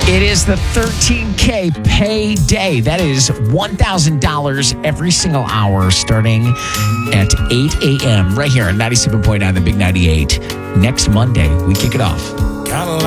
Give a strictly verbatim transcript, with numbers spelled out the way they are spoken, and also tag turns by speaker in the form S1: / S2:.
S1: It is the thirteen K payday. That is one thousand dollars every single hour starting at eight a.m. right here on ninety-seven point nine, the Big ninety-eight. Next Monday, we kick it off.
S2: Got a